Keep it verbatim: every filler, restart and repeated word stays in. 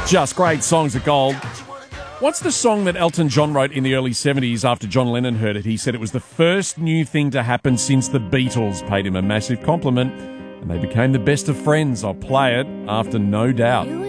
Just great songs of gold. What's the song that Elton John wrote in the early seventies after John Lennon heard it? He said it was the first new thing to happen since the Beatles paid him a massive compliment and they became the best of friends. I'll play it after No Doubt.